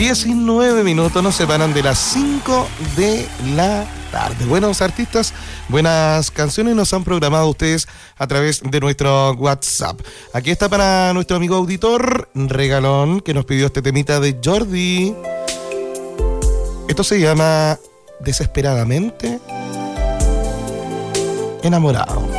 19 minutos nos separan de las 5 de la tarde. Buenos artistas, buenas canciones nos han programado ustedes a través de nuestro WhatsApp. Aquí está para nuestro amigo auditor Regalón, que nos pidió este temita de Jordi. Esto se llama Desesperadamente Enamorado.